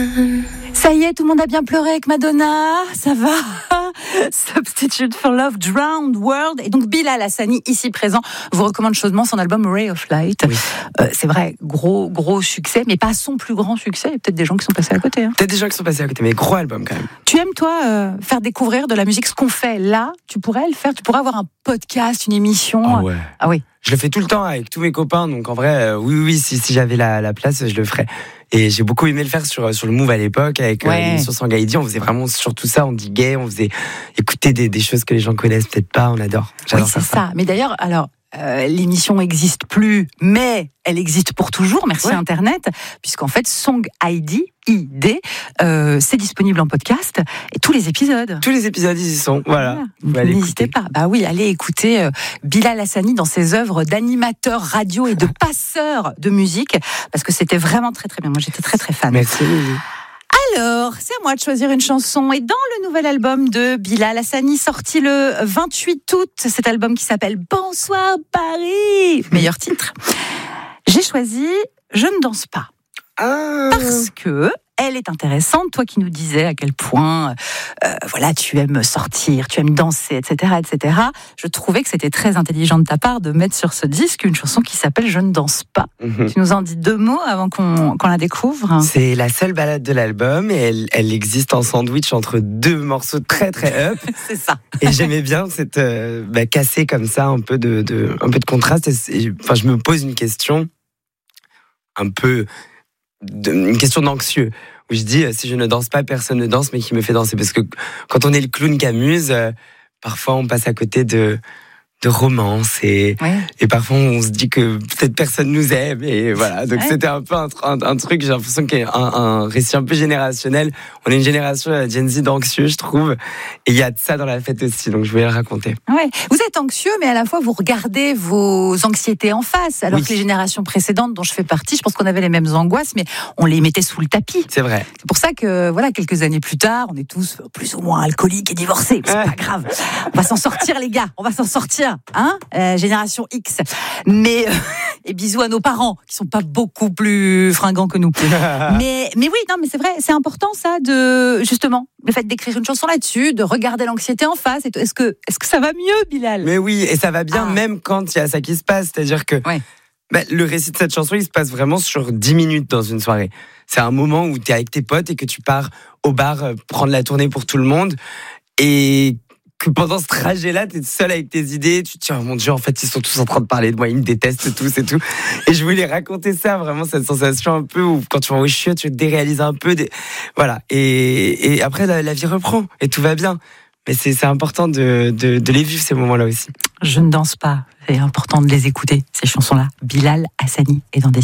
Ça y est, tout le monde a bien pleuré avec Madonna, ça va. Substitute for Love, Drowned World. Et donc Bilal Hassani, ici présent, vous recommande chaudement son album Ray of Light. Oui. C'est vrai, gros succès, mais pas son plus grand succès. Il y a peut-être des gens qui sont passés à côté. Peut-être des gens qui sont passés à côté, mais gros album quand même. Tu aimes, toi, faire découvrir de la musique, ce qu'on fait là? Tu pourrais le faire? Tu pourrais avoir un podcast, une émission? Ah ouais. Ah oui. Je le fais tout le temps avec tous mes copains, donc en vrai, oui, si j'avais la place, je le ferais. Et j'ai beaucoup aimé le faire sur le Move à l'époque, avec l'émission Sangaïdi. On faisait vraiment surtout ça, on diguait, on faisait écouter des choses que les gens connaissent peut-être pas, on adore. J'adore oui, c'est ça. Mais d'ailleurs, alors, l'émission n'existe plus, mais elle existe pour toujours, merci Internet, puisqu'en fait, Song ID, c'est disponible en podcast, et tous les épisodes. Tous les épisodes, ils y sont, voilà. N'hésitez pas. Bah oui, allez écouter Bilal Hassani dans ses œuvres d'animateur radio et de passeur de musique, parce que c'était vraiment très très bien. Moi, j'étais très très fan. Merci. Alors, c'est à moi de choisir une chanson. Et dans le nouvel album de Bilal Hassani, sorti le 28 août, cet album qui s'appelle Bonsoir Paris, meilleur titre, j'ai choisi Je ne danse pas. Parce que elle est intéressante, toi qui nous disais à quel point tu aimes sortir, tu aimes danser, etc., etc. Je trouvais que c'était très intelligent de ta part de mettre sur ce disque une chanson qui s'appelle Je ne danse pas. Tu nous en dis deux mots avant qu'on la découvre? C'est la seule balade de l'album et elle existe en sandwich entre deux morceaux très très up. C'est ça. Et j'aimais bien cette casser comme ça un peu de contraste. Enfin, je me pose une question une question d'anxieux, où je dis si je ne danse pas, personne ne danse, mais qui me fait danser, parce que quand on est le clown qui amuse, parfois on passe à côté de romance et parfois on se dit que peut-être personne nous aime, et voilà, donc c'était un peu un truc, j'ai l'impression qu'il y a un récit un peu générationnel. On est une génération Gen Z d'anxieux, je trouve, et il y a de ça dans la fête aussi, donc je voulais le raconter. Ouais. Vous êtes anxieux, mais à la fois vous regardez vos anxiétés en face, alors que les générations précédentes dont je fais partie, je pense qu'on avait les mêmes angoisses, mais on les mettait sous le tapis. C'est vrai. C'est pour ça que quelques années plus tard, on est tous plus ou moins alcooliques et divorcés. C'est pas grave. On va s'en sortir, les gars. On va s'en sortir. Génération X. Mais et bisous à nos parents qui sont pas beaucoup plus fringants que nous. mais oui, non, mais c'est vrai, c'est important ça, de justement le fait d'écrire une chanson là-dessus, de regarder l'anxiété en face. Est-ce que ça va mieux, Bilal? Mais oui, et ça va bien même quand il y a ça qui se passe, c'est-à-dire que le récit de cette chanson, il se passe vraiment sur 10 minutes dans une soirée. C'est un moment où tu es avec tes potes et que tu pars au bar prendre la tournée pour tout le monde, et que pendant ce trajet-là, t'es seul avec tes idées, tu te dis, oh mon Dieu, en fait, ils sont tous en train de parler de moi, ils me détestent tous et tout. Et je voulais raconter ça, vraiment, cette sensation un peu où, quand tu vas au chiottes, tu te déréalises un peu. Voilà. Et après, la vie reprend et tout va bien. Mais c'est important de les vivre, ces moments-là aussi. Je ne danse pas. C'est important de les écouter, ces chansons-là. Bilal Hassani est dans des